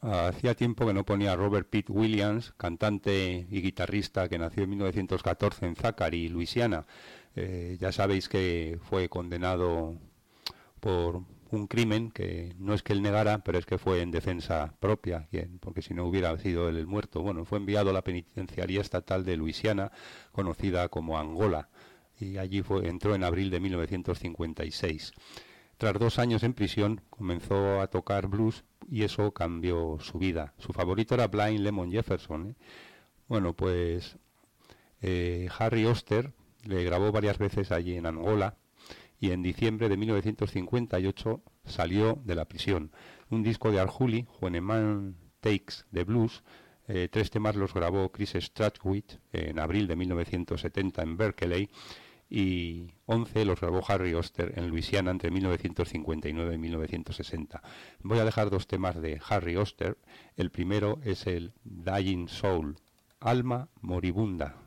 Hacía tiempo que no ponía a Robert Pitt Williams, cantante y guitarrista que nació en 1914 en Zachary, Luisiana. Ya sabéis que fue condenado por un crimen que no es que él negara, pero es que fue en defensa propia, porque si no hubiera sido él el muerto. Bueno, fue enviado a la penitenciaría estatal de Luisiana, conocida como Angola, y allí entró en abril de 1956. Tras 2 años en prisión, comenzó a tocar blues y eso cambió su vida. Su favorito era Blind Lemon Jefferson, ¿eh? Bueno, pues Harry Oster le grabó varias veces allí en Angola y en diciembre de 1958 salió de la prisión. Un disco de Arjuli, When a Man Takes the Blues, 3 temas los grabó Chris Stratwich en abril de 1970 en Berkeley y 11 los grabó Harry Oster en Luisiana entre 1959 y 1960. Voy a dejar 2 temas de Harry Oster. El primero es el Dying Soul, Alma Moribunda.